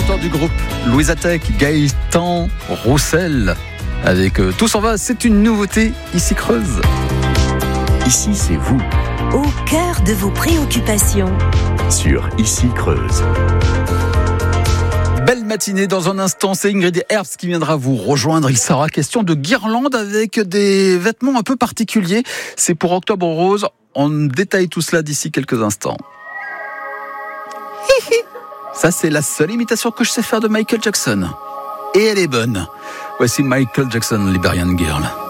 chanteur du groupe Louise Attaque, Gaëtan Roussel. Avec Tout s'en va, c'est une nouveauté ici Creuse. Ici, c'est vous. Au cœur de vos préoccupations. Sur Ici Creuse. Belle matinée, dans un instant, c'est Ingrid Herbst qui viendra vous rejoindre. Il sera question de guirlandes avec des vêtements un peu particuliers. C'est pour Octobre Rose. On détaille tout cela d'ici quelques instants. Ça, c'est la seule imitation que je sais faire de Michael Jackson. Et elle est bonne. Voici Michael Jackson, Liberian Girl.